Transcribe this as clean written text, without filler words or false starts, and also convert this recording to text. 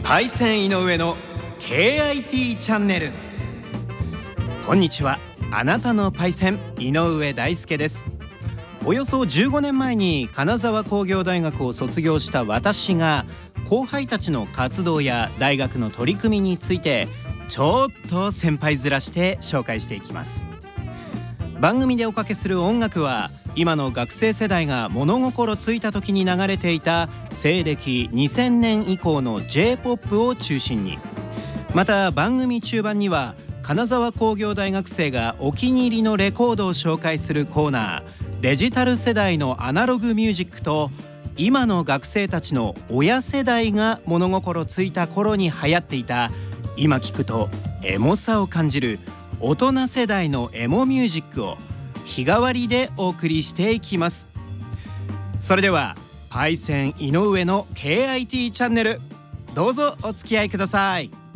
パイセン井上の KIT チャンネル。こんにちは、あなたのパイセン井上大輔です。およそ15年前に金沢工業大学を卒業した私が、後輩たちの活動や大学の取り組みについてちょっと先輩面して紹介していきます。番組でおかけする音楽は、今の学生世代が物心ついた時に流れていた西暦2000年以降の J-POP を中心に、また番組中盤には金沢工業大学生がお気に入りのレコードを紹介するコーナー、デジタル世代のアナログミュージックと、今の学生たちの親世代が物心ついた頃に流行っていた、今聞くとエモさを感じる大人世代のエモミュージックを日替わりでお送りしていきます。それではパイセン井上の KIT チャンネル、どうぞお付き合いください。